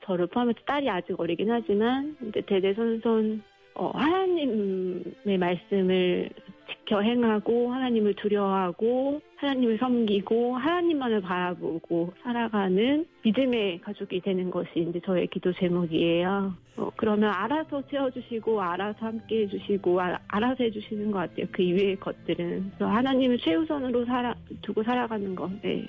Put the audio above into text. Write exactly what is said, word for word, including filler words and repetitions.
저를 포함해서 딸이 아직 어리긴 하지만 이제 대대손손 어, 하나님의 말씀을 지켜 행하고 하나님을 두려워하고 하나님을 섬기고 하나님만을 바라보고 살아가는 믿음의 가족이 되는 것이 이제 저의 기도 제목이에요. 어, 그러면 알아서 채워주시고 알아서 함께 해주시고 아, 알아서 해주시는 것 같아요. 그 이외의 것들은. 그래서 하나님을 최우선으로 살아, 두고 살아가는 것. 네.